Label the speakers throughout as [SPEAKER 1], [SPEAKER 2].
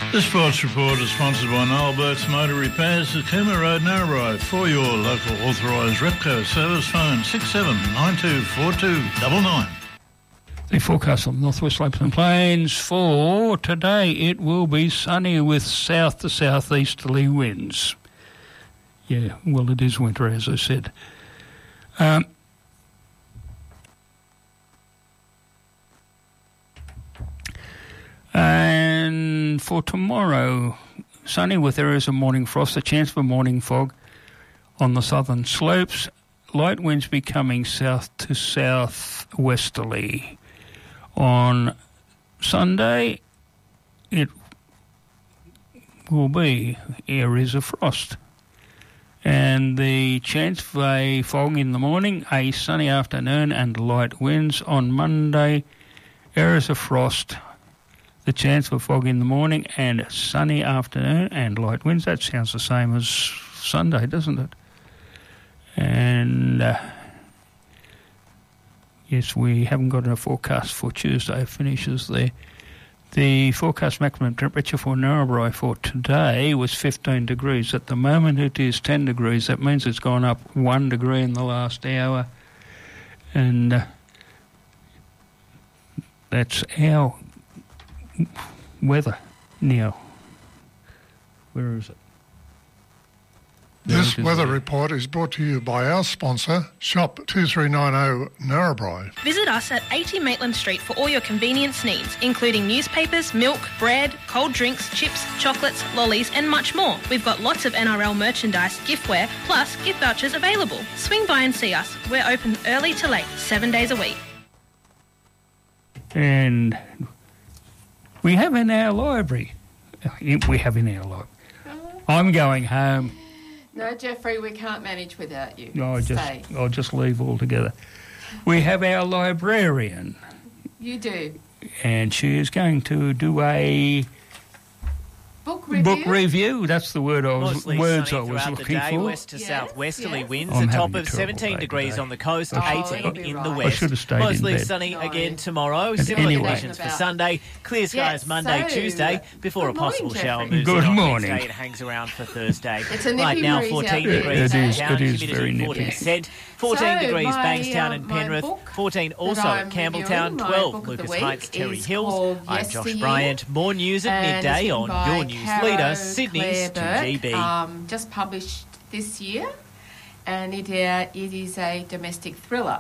[SPEAKER 1] The Sports Report is sponsored by Noel Burke's Motor Repairs at Cooma Road, Narrabri. For your local authorised Repco service, phone 67924299.
[SPEAKER 2] The forecast on the North West Slopes and Plains for today, it will be sunny with south to southeasterly winds. Yeah, well, it is winter, as I said. And for tomorrow, sunny with areas of morning frost, a chance for morning fog on the southern slopes. Light winds becoming south to southwesterly. On Sunday, it will be areas of frost. And the chance for a fog in the morning, a sunny afternoon and light winds. On Monday, areas of frost, the chance for fog in the morning and sunny afternoon and light winds. That sounds the same as Sunday, doesn't it? And yes, we haven't got a forecast for Tuesday. It finishes there. The forecast maximum temperature for Narrabri for today was 15 degrees. At the moment it is 10 degrees. That means it's gone up 1 degree in the last hour. And that's our weather now. Where is it?
[SPEAKER 3] This weather report is brought to you by our sponsor, Shop 2390 Narrabri.
[SPEAKER 4] Visit us at 80 Maitland Street for all your convenience needs, including newspapers, milk, bread, cold drinks, chips, chocolates, lollies and much more. We've got lots of NRL merchandise, giftware, plus gift vouchers available. Swing by and see us. We're open early to late, 7 days a week.
[SPEAKER 2] And we have in our library. I'm going home.
[SPEAKER 5] No, Jeffrey, we can't manage without you.
[SPEAKER 2] I'll just leave altogether. We have our librarian.
[SPEAKER 5] You do.
[SPEAKER 2] And she is going to do a
[SPEAKER 5] book review.
[SPEAKER 2] Book review. That's the word I was looking for.
[SPEAKER 6] West to southwesterly winds. A top of 17 degrees
[SPEAKER 2] today.
[SPEAKER 6] On the coast, 18 in the
[SPEAKER 2] I
[SPEAKER 6] west.
[SPEAKER 2] should have stayed
[SPEAKER 6] Mostly
[SPEAKER 2] in bed.
[SPEAKER 6] sunny again tomorrow.
[SPEAKER 2] And
[SPEAKER 6] Similar
[SPEAKER 2] anyway.
[SPEAKER 6] conditions for Sunday. Clear skies Monday, Tuesday, before a possible shower
[SPEAKER 5] Jeffrey.
[SPEAKER 6] moves
[SPEAKER 2] Good
[SPEAKER 6] in on
[SPEAKER 2] morning.
[SPEAKER 6] Wednesday. It hangs around for Thursday.
[SPEAKER 5] It's a nippy
[SPEAKER 6] right now,
[SPEAKER 5] breeze
[SPEAKER 6] 14
[SPEAKER 5] out there.
[SPEAKER 6] degrees
[SPEAKER 2] It
[SPEAKER 6] in
[SPEAKER 2] is-
[SPEAKER 6] town,
[SPEAKER 2] it is
[SPEAKER 6] humidity
[SPEAKER 2] very nippy.
[SPEAKER 6] 40%. 14 degrees
[SPEAKER 5] my,
[SPEAKER 6] Bankstown and
[SPEAKER 5] my
[SPEAKER 6] Penrith.
[SPEAKER 5] book
[SPEAKER 6] 14 also
[SPEAKER 5] that
[SPEAKER 6] at
[SPEAKER 5] I'm
[SPEAKER 6] Campbelltown.
[SPEAKER 5] reviewing, my
[SPEAKER 6] 12
[SPEAKER 5] book of the
[SPEAKER 6] Lucas
[SPEAKER 5] week
[SPEAKER 6] Heights, Terry
[SPEAKER 5] is
[SPEAKER 6] Hills.
[SPEAKER 5] called
[SPEAKER 6] I'm Josh
[SPEAKER 5] Yesteryear,
[SPEAKER 6] Bryant. More news at
[SPEAKER 5] and
[SPEAKER 6] midday
[SPEAKER 5] it's
[SPEAKER 6] on
[SPEAKER 5] written by
[SPEAKER 6] your news
[SPEAKER 5] Caro
[SPEAKER 6] leader, Sydney's
[SPEAKER 5] Clare
[SPEAKER 6] 2GB.
[SPEAKER 5] Burke, just published this year, and it is a domestic thriller.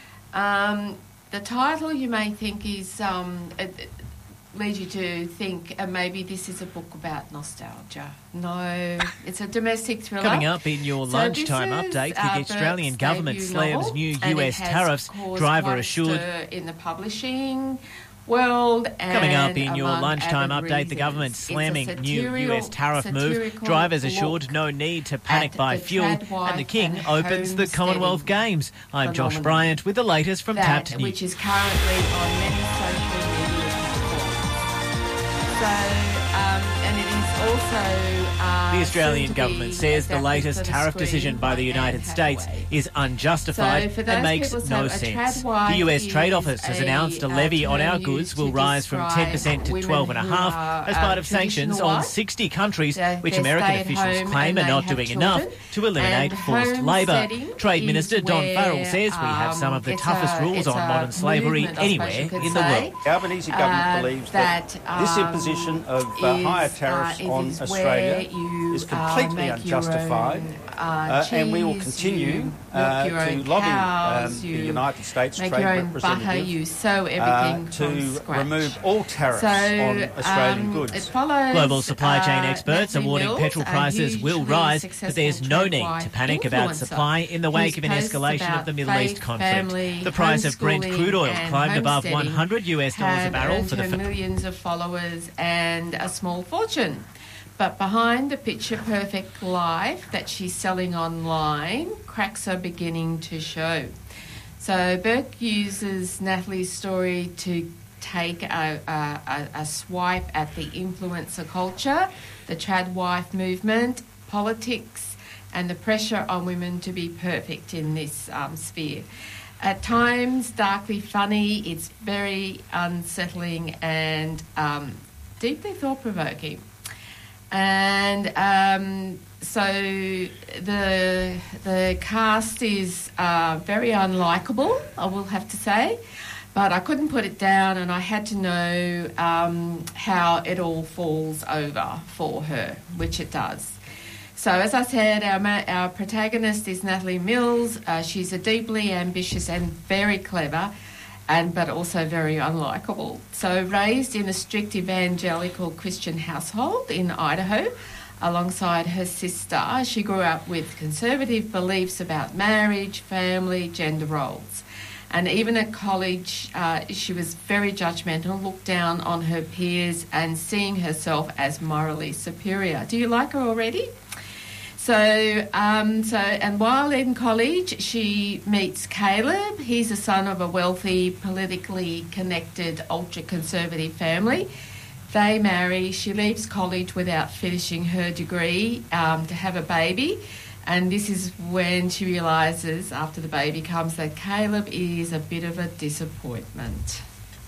[SPEAKER 5] The title you may think is it leads you to think maybe this is a book about nostalgia. No, it's a domestic thriller.
[SPEAKER 6] Coming up in your lunchtime
[SPEAKER 5] this is,
[SPEAKER 6] update, the Australian
[SPEAKER 5] Burke's
[SPEAKER 6] government
[SPEAKER 5] debut
[SPEAKER 6] slams
[SPEAKER 5] novel,
[SPEAKER 6] new
[SPEAKER 5] and
[SPEAKER 6] US
[SPEAKER 5] it has
[SPEAKER 6] tariffs.
[SPEAKER 5] caused
[SPEAKER 6] Driver
[SPEAKER 5] quite a
[SPEAKER 6] assured.
[SPEAKER 5] stir in the publishing world.
[SPEAKER 6] Coming up
[SPEAKER 5] and
[SPEAKER 6] in your
[SPEAKER 5] among
[SPEAKER 6] lunchtime
[SPEAKER 5] avid
[SPEAKER 6] update, the
[SPEAKER 5] readers.
[SPEAKER 6] government
[SPEAKER 5] It's a
[SPEAKER 6] slamming new US tariff move.
[SPEAKER 5] satirical
[SPEAKER 6] Drivers
[SPEAKER 5] look
[SPEAKER 6] assured no need to panic
[SPEAKER 5] at
[SPEAKER 6] buy
[SPEAKER 5] the
[SPEAKER 6] fuel.
[SPEAKER 5] Tradwife
[SPEAKER 6] And the King
[SPEAKER 5] and
[SPEAKER 6] opens the Commonwealth
[SPEAKER 5] homesteading
[SPEAKER 6] Games. I'm Josh
[SPEAKER 5] phenomenon.
[SPEAKER 6] Bryant with the latest from
[SPEAKER 5] that,
[SPEAKER 6] Tapped News.
[SPEAKER 5] which is currently on many social media platforms. So, and it is also
[SPEAKER 6] The Australian
[SPEAKER 5] soon to
[SPEAKER 6] government
[SPEAKER 5] be
[SPEAKER 6] says the
[SPEAKER 5] adapted
[SPEAKER 6] latest
[SPEAKER 5] for the
[SPEAKER 6] tariff
[SPEAKER 5] screen
[SPEAKER 6] decision by the
[SPEAKER 5] Anne
[SPEAKER 6] United States
[SPEAKER 5] Hathaway.
[SPEAKER 6] is unjustified
[SPEAKER 5] So for those
[SPEAKER 6] and makes
[SPEAKER 5] people,
[SPEAKER 6] no
[SPEAKER 5] a
[SPEAKER 6] sense.
[SPEAKER 5] tradwife
[SPEAKER 6] The US Trade
[SPEAKER 5] is
[SPEAKER 6] Office has
[SPEAKER 5] a,
[SPEAKER 6] announced a levy on our
[SPEAKER 5] term
[SPEAKER 6] goods
[SPEAKER 5] used
[SPEAKER 6] will
[SPEAKER 5] to
[SPEAKER 6] rise from 10% to
[SPEAKER 5] describe
[SPEAKER 6] 12.5%
[SPEAKER 5] women who are,
[SPEAKER 6] as part of sanctions
[SPEAKER 5] traditional
[SPEAKER 6] on
[SPEAKER 5] wives.
[SPEAKER 6] 60 countries,
[SPEAKER 5] They
[SPEAKER 6] which American
[SPEAKER 5] stay at
[SPEAKER 6] officials
[SPEAKER 5] home
[SPEAKER 6] claim
[SPEAKER 5] and
[SPEAKER 6] are
[SPEAKER 5] they
[SPEAKER 6] not
[SPEAKER 5] have
[SPEAKER 6] doing
[SPEAKER 5] children.
[SPEAKER 6] enough to eliminate
[SPEAKER 5] And
[SPEAKER 6] forced labour.
[SPEAKER 5] homesteading
[SPEAKER 6] Trade
[SPEAKER 5] is
[SPEAKER 6] Minister Don
[SPEAKER 5] where,
[SPEAKER 6] Farrell says we have some of the
[SPEAKER 5] it's
[SPEAKER 6] toughest rules
[SPEAKER 5] it's
[SPEAKER 6] on
[SPEAKER 5] a
[SPEAKER 6] modern slavery
[SPEAKER 5] movement, I suppose
[SPEAKER 6] anywhere
[SPEAKER 5] you could
[SPEAKER 6] in the
[SPEAKER 5] say.
[SPEAKER 6] world.
[SPEAKER 7] The Albanese government believes that this imposition of higher tariffs on Australia is completely unjustified, and we will continue to lobby the United States Trade Representative to remove all tariffs on Australian goods.
[SPEAKER 6] Global supply chain experts are warning petrol prices will rise, but there's no need to panic about supply in the wake of an escalation of the Middle East conflict. The price of Brent crude oil climbed above $100 a barrel for the
[SPEAKER 5] millions of followers and a small fortune. But behind the picture-perfect life that she's selling online, cracks are beginning to show. So Burke uses Natalie's story to take a swipe at the influencer culture, the tradwife movement, politics, and the pressure on women to be perfect in this sphere. At times, darkly funny, it's very unsettling and deeply thought-provoking. And so the cast is very unlikable, I will have to say, but I couldn't put it down, and I had to know how it all falls over for her, which it does. So as I said, our protagonist is Natalie Mills. She's a deeply ambitious and very clever, but also very unlikable. So raised in a strict evangelical Christian household in Idaho, alongside her sister, she grew up with conservative beliefs about marriage, family, gender roles. And even at college, she was very judgmental, looked down on her peers and seeing herself as morally superior. Do you like her already? So and while in college, she meets Caleb. He's the son of a wealthy, politically connected, ultra-conservative family. They marry. She leaves college without finishing her degree to have a baby. And this is when she realises, after the baby comes, that Caleb is a bit of a disappointment.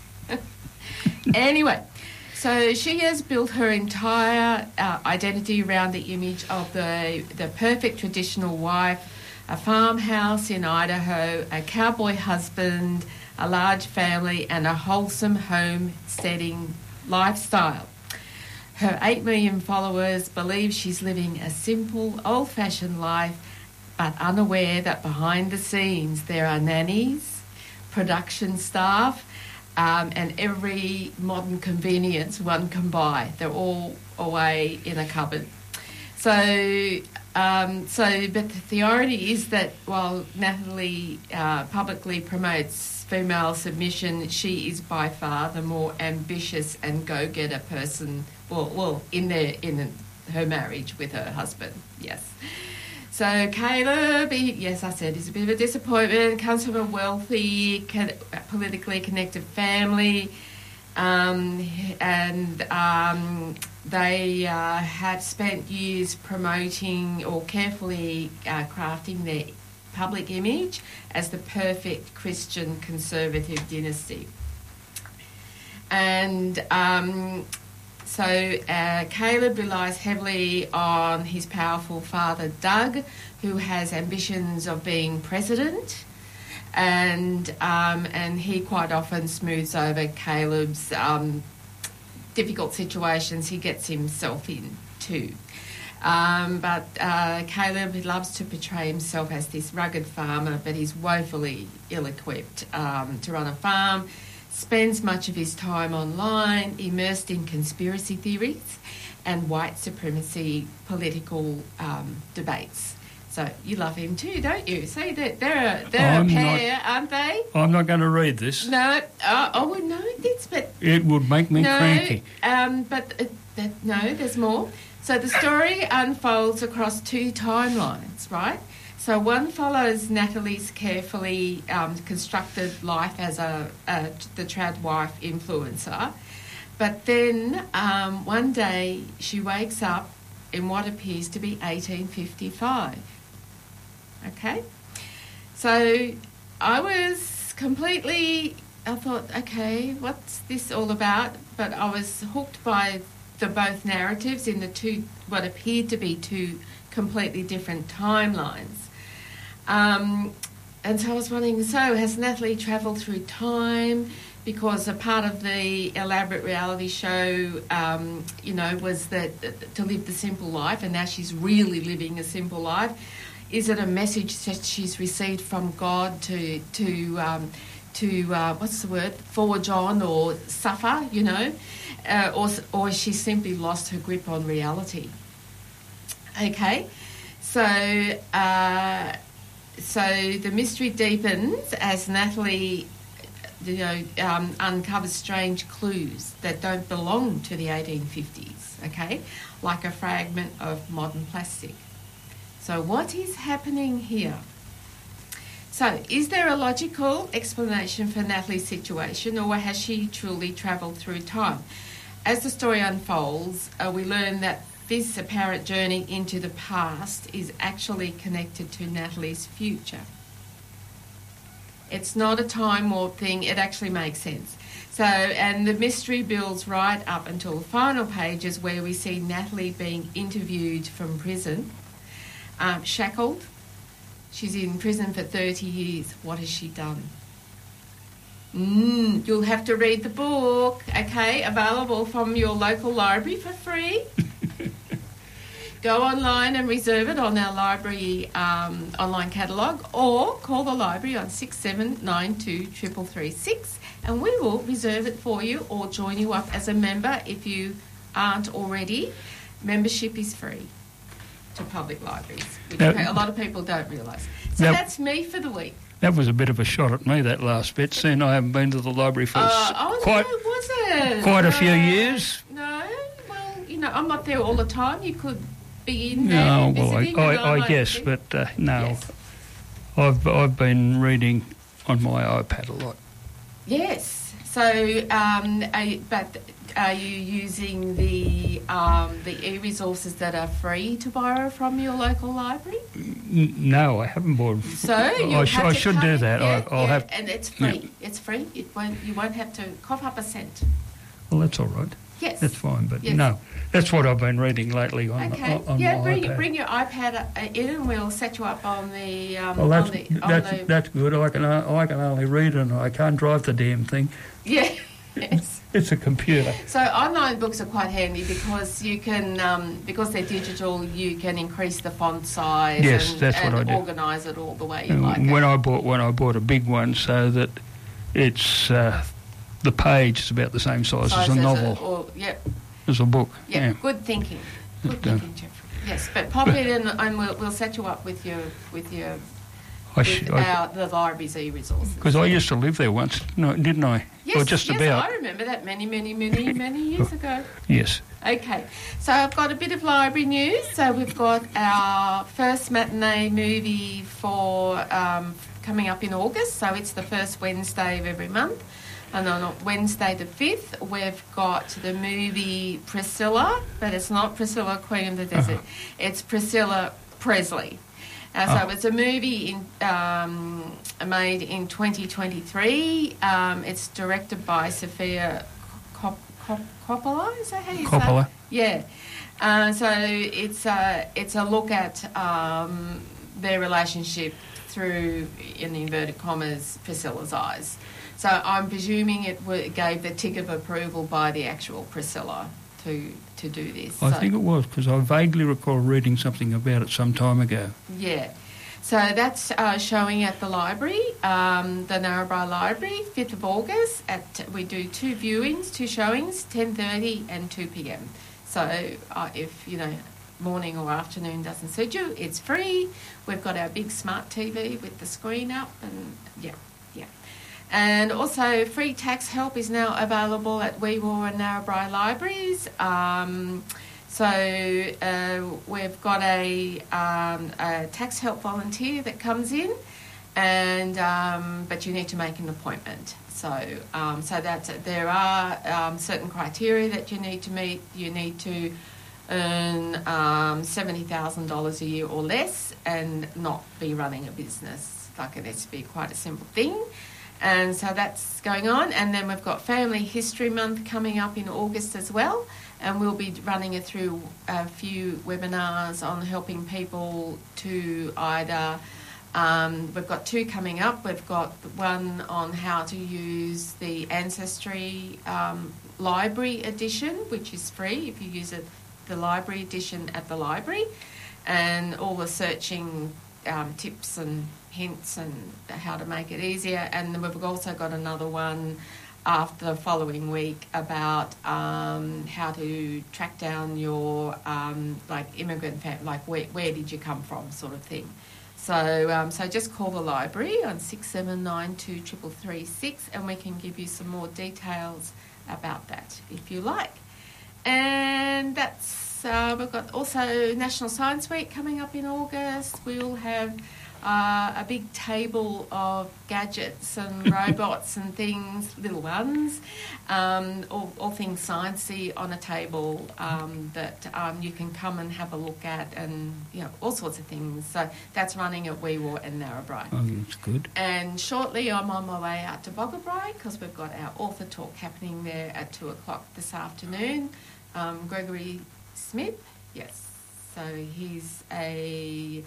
[SPEAKER 5] Anyway, so she has built her entire identity around the image of the perfect traditional wife, a farmhouse in Idaho, a cowboy husband, a large family, and a wholesome homesteading lifestyle. Her 8 million followers believe she's living a simple, old-fashioned life, but unaware that behind the scenes there are nannies, production staff, and every modern convenience one can buy. They're all away in a cupboard. But the theory is that while Natalie publicly promotes female submission, she is by far the more ambitious and go-getter person. Well, in her marriage with her husband, yes. So Caleb, yes, I said, he's a bit of a disappointment. Comes from a wealthy, politically connected family, they had spent years promoting or carefully crafting their public image as the perfect Christian conservative dynasty. And so Caleb relies heavily on his powerful father, Doug, who has ambitions of being president, and he quite often smooths over Caleb's difficult situations he gets himself into. But Caleb loves to portray himself as this rugged farmer, but he's woefully ill-equipped to run a farm. Spends much of his time online, immersed in conspiracy theories and white supremacy political debates. So you love him too, don't you? See, they're a pair, aren't they?
[SPEAKER 2] I'm not going to read this.
[SPEAKER 5] No, I would know this, but...
[SPEAKER 2] It would make me cranky.
[SPEAKER 5] No, there's more. So the story unfolds across 2 timelines, right? So one follows Natalie's carefully constructed life as the trad wife influencer. But then one day she wakes up in what appears to be 1855. Okay? So I thought, okay, what's this all about? But I was hooked by the both narratives in what appeared to be 2 completely different timelines. And so I was wondering, has Natalie travelled through time? Because a part of the elaborate reality show, was that to live the simple life, and now she's really living a simple life. Is it a message that she's received from God to what's the word, forge on or suffer, or she simply lost her grip on reality? Okay, so the mystery deepens as Natalie, uncovers strange clues that don't belong to the 1850s, okay, like a fragment of modern plastic. So what is happening here? So is there a logical explanation for Natalie's situation, or has she truly travelled through time? As the story unfolds, we learn that this apparent journey into the past is actually connected to Natalie's future. It's not a time warp thing. It actually makes sense. So, and the mystery builds right up until the final pages where we see Natalie being interviewed from prison, shackled. She's in prison for 30 years. What has she done? You'll have to read the book, okay? Available from your local library for free. Go online and reserve it on our library online catalogue, or call the library on 6792 3336 and we will reserve it for you or join you up as a member if you aren't already. Membership is free to public libraries, which a lot of people don't realise. So that's me for the week.
[SPEAKER 2] That was a bit of a shot at me, that last bit, seeing I haven't been to the library for quite a few years.
[SPEAKER 5] No, well, you know, I'm not there all the time. You could be in there.
[SPEAKER 2] No, well, I guess, but no. Yes. I've been reading on my iPad a lot.
[SPEAKER 5] Yes. So, but are you using the e-resources that are free to borrow from your local library?
[SPEAKER 2] No, I haven't bought.
[SPEAKER 5] So
[SPEAKER 2] I should do that. I'll have.
[SPEAKER 5] And it's free. Yeah. It's free. You won't have to cough up a cent.
[SPEAKER 2] Well, that's all right.
[SPEAKER 5] Yes.
[SPEAKER 2] That's fine, but no, that's what I've been reading lately on my iPad.
[SPEAKER 5] Bring your iPad in and we'll set you up on the...
[SPEAKER 2] that's good. I can only read and I can't drive the damn thing.
[SPEAKER 5] Yeah, yes.
[SPEAKER 2] It's a computer.
[SPEAKER 5] So online books are quite handy because you can, because they're digital, you can increase the font size and organise it all the way you like it.
[SPEAKER 2] When I bought a big one so that it's... the page is about the same size as a novel. As a book.
[SPEAKER 5] Yeah, good thinking. Good thinking, Jeffrey. Yes, but pop it in and we'll set you up with the library's e-resources.
[SPEAKER 2] Because I used to live there once, didn't I?
[SPEAKER 5] Yes,
[SPEAKER 2] or just about.
[SPEAKER 5] I remember that many years ago.
[SPEAKER 2] Yes.
[SPEAKER 5] Okay, so I've got a bit of library news. So we've got our first matinee movie for coming up in August. So it's the first Wednesday of every month. And on Wednesday the 5th, we've got the movie Priscilla, but it's not Priscilla, Queen of the Desert. It's Priscilla Presley. So it's a movie made in 2023. It's directed by Sofia Coppola. Is that how you say it?
[SPEAKER 2] Coppola.
[SPEAKER 5] Yeah. So it's a look at their relationship through, in inverted commas, Priscilla's eyes. So I'm presuming it gave the tick of approval by the actual Priscilla to do this.
[SPEAKER 2] I think it was, because I vaguely recall reading something about it some time ago.
[SPEAKER 5] Yeah. So that's showing at the library, the Narrabri Library, 5th of August. We do 2 viewings, 2 showings, 10:30 and 2 p.m. So if, morning or afternoon doesn't suit you, it's free. We've got our big smart TV with the screen up and, yeah. And also, free tax help is now available at Weewar and Narrabri Libraries. So we've got a tax help volunteer that comes in, but you need to make an appointment. So there are certain criteria that you need to meet. You need to earn $70,000 a year or less and not be running a business. Like, it has to be quite a simple thing. And so that's going on. And then we've got Family History Month coming up in August as well. And we'll be running it through a few webinars on helping people to either... we've got 2 coming up. We've got one on how to use the Ancestry Library Edition, which is free if you use the Library Edition at the library. And all the searching tips and hints and how to make it easier. And then we've also got another one after the following week about how to track down your immigrant family, where did you come from, sort of thing. So just call the library on 6792 3336 and we can give you some more details about that if you like. And that's we've got also National Science Week coming up in August. We'll have a big table of gadgets and robots and things, little ones, all things sciencey on a table that you can come and have a look at, and all sorts of things. So that's running at Weewort and Narrabri.
[SPEAKER 2] Oh, that's good.
[SPEAKER 5] And shortly I'm on my way out to Boggabri because we've got our author talk happening there at 2:00 this afternoon. Gregory Smith, yes. So he's a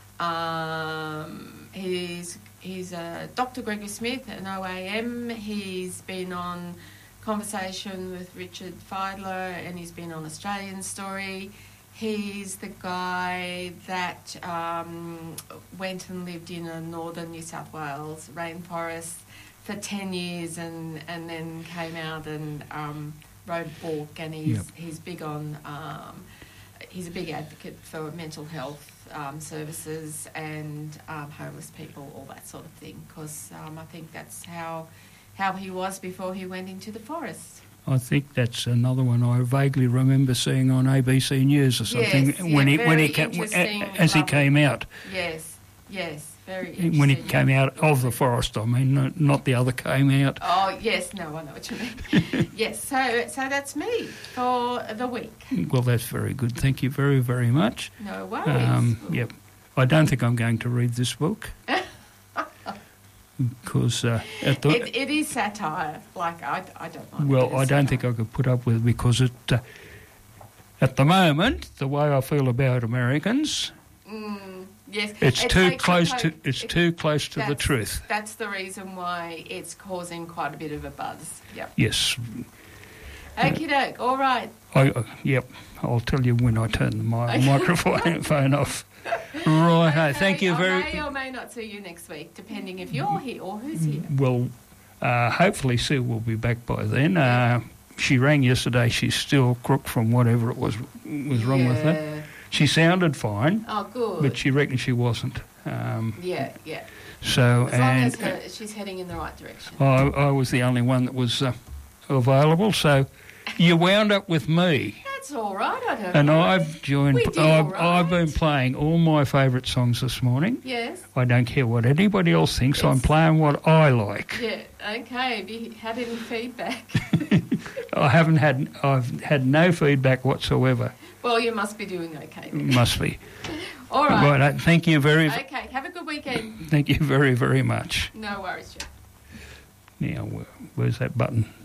[SPEAKER 5] Dr. Gregory Smith, an OAM. He's been on Conversation with Richard Feidler, and he's been on Australian Story. He's the guy that went and lived in a northern New South Wales rainforest for 10 years and then came out and rode a book, and he's big on... he's a big advocate for mental health services and homeless people, all that sort of thing, because I think that's how he was before he went into the forest.
[SPEAKER 2] I think that's another one I vaguely remember seeing on ABC News or something when he came out.
[SPEAKER 5] Yes, very interesting.
[SPEAKER 2] When he came out of the forest, I mean, not the other came out.
[SPEAKER 5] Oh, yes, no, I know what you mean. Yes, so that's me for the week.
[SPEAKER 2] Well, that's very good. Thank you very, very much.
[SPEAKER 5] No worries.
[SPEAKER 2] Yep. I don't think I'm going to read this book. Because
[SPEAKER 5] it is satire. Like, I don't mind.
[SPEAKER 2] Well, I don't think I could put up with it because at the moment, the way I feel about Americans...
[SPEAKER 5] Yes,
[SPEAKER 2] it's too close to the truth.
[SPEAKER 5] That's the reason why it's causing quite a bit of a buzz. Yep.
[SPEAKER 2] Yes.
[SPEAKER 5] Okie doke. All right.
[SPEAKER 2] Yep. I'll tell you when I turn the microphone off. Right. Okay. Thank you very much.
[SPEAKER 5] I may or may not see you next week, depending if you're here or who's here.
[SPEAKER 2] Well, hopefully Sue will be back by then. She rang yesterday. She's still crook from whatever it was wrong with her. She sounded fine.
[SPEAKER 5] Oh, good.
[SPEAKER 2] But she reckoned she wasn't.
[SPEAKER 5] Yeah.
[SPEAKER 2] So,
[SPEAKER 5] as long as she's heading in the right direction.
[SPEAKER 2] I was the only one that was available, so you wound up with me.
[SPEAKER 5] That's all right. I don't
[SPEAKER 2] and
[SPEAKER 5] know.
[SPEAKER 2] I've been playing all my favourite songs this morning.
[SPEAKER 5] Yes.
[SPEAKER 2] I don't care what anybody else thinks. I'm playing what I like.
[SPEAKER 5] Yeah. Okay. Have you had any feedback?
[SPEAKER 2] I've had no feedback whatsoever.
[SPEAKER 5] Well, you must be doing okay then.
[SPEAKER 2] Must be.
[SPEAKER 5] All right.
[SPEAKER 2] Right, thank you very much.
[SPEAKER 5] Okay, have a good weekend.
[SPEAKER 2] Thank you very, very much.
[SPEAKER 5] No worries, Jeff.
[SPEAKER 2] Now, where's that button?